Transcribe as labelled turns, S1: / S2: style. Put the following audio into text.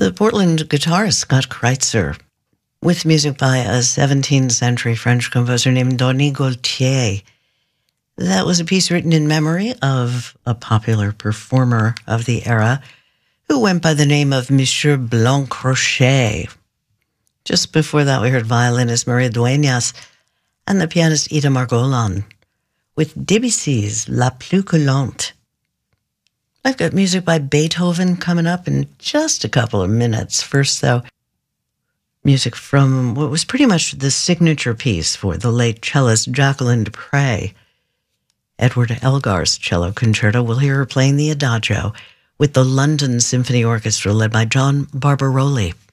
S1: The Portland guitarist Scott Kreitzer, with music by a 17th century French composer named Denis Gaultier. That was a piece written in memory of a popular performer of the era who went by the name of Monsieur Blancrochet. Just before that, we heard violinist Maria Dueñas and the pianist Ida Margolin with Debussy's La Plus que Lente. I've got music by Beethoven coming up in just a couple of minutes. First, though, music from what was pretty much the signature piece for the late cellist Jacqueline du Pré. Edward Elgar's cello concerto. We'll hear her playing the Adagio with the London Symphony Orchestra led by John Barbaroli.